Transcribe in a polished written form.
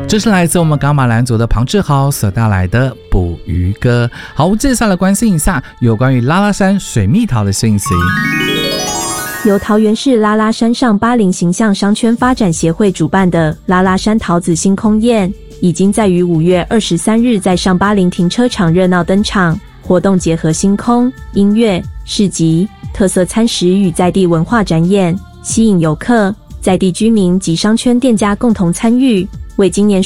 这是来自我们噶玛兰族的庞志豪所带来的捕鱼歌。好，接下来关心一下有关于拉拉山水蜜桃的讯息。 由桃园市拉拉山上80形象商圈发展协会主办的拉拉山桃子星空宴，已经在于5月23日在上80停车场热闹登场。活动结合星空、音乐、市集、特色餐食与在地文化展演，吸引游客、在地居民及商圈店家共同参与，为今年